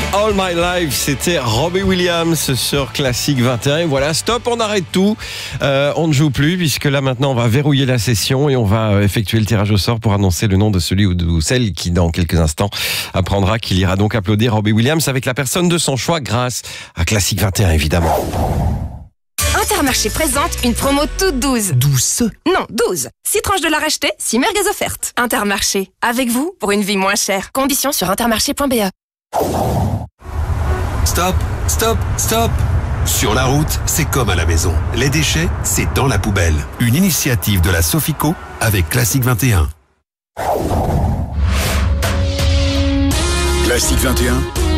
All My Life, c'était Robbie Williams sur Classique 21. Voilà, stop, on arrête tout. On ne joue plus puisque là maintenant on va verrouiller la session et on va effectuer le tirage au sort pour annoncer le nom de celui ou celle qui dans quelques instants apprendra qu'il ira donc applaudir Robbie Williams avec la personne de son choix grâce à Classique 21 évidemment. Intermarché présente une promo toute douce. Douce? Non, 12. 6 tranches de la racheter, 6 merguez offertes. Intermarché, avec vous pour une vie moins chère. Conditions sur intermarché.be. Stop, stop, stop. Sur la route, c'est comme à la maison. Les déchets, c'est dans la poubelle. Une initiative de la Sofico avec Classique 21. Classique 21,